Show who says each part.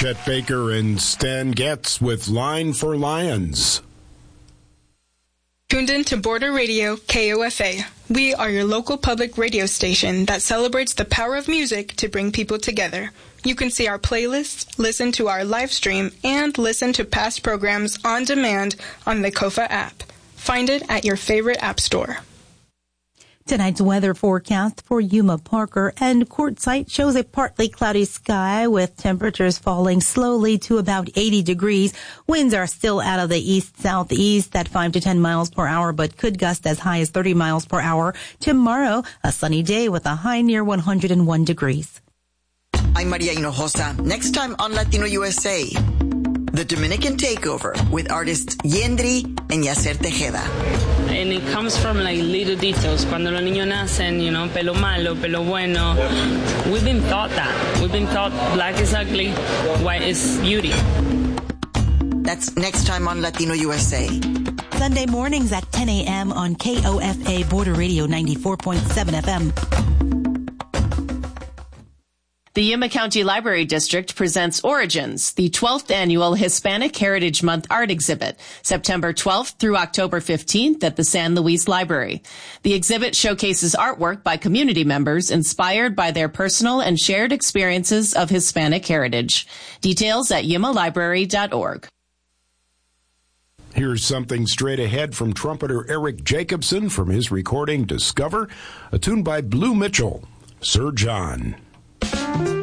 Speaker 1: Chet Baker and Stan Getz with Line for Lions.
Speaker 2: Tuned in to Border Radio, KOFA. We are your local public radio station that celebrates the power of music to bring people together. You can see our playlists, listen to our live stream, and listen to past programs on demand on the KOFA app. Find it at your favorite app store.
Speaker 3: Tonight's weather forecast for Yuma, Parker, and Quartzsite shows a partly cloudy sky with temperatures falling slowly to about 80 degrees. Winds are still out of the east-southeast at 5 to 10 miles per hour, but could gust as high as 30 miles per hour. Tomorrow, a sunny day with a high near 101 degrees.
Speaker 4: I'm Maria Hinojosa. Next time on Latino USA, the Dominican Takeover with artists Yendri and Yacer Tejeda.
Speaker 5: And it comes from like little details. Cuando los niños nacen, pelo malo, pelo bueno. We've been taught that. We've been taught black is ugly, white is beauty.
Speaker 4: That's next time on Latino USA.
Speaker 3: Sunday mornings at 10 a.m. on KOFA Border Radio 94.7 FM.
Speaker 6: The Yuma County Library District presents Origins, the 12th annual Hispanic Heritage Month art exhibit, September 12th through October 15th at the San Luis Library. The exhibit showcases artwork by community members inspired by their personal and shared experiences of Hispanic heritage. Details at yumalibrary.org.
Speaker 1: Here's something straight ahead from trumpeter Eric Jacobson from his recording Discover, a tune by Blue Mitchell, Sir John.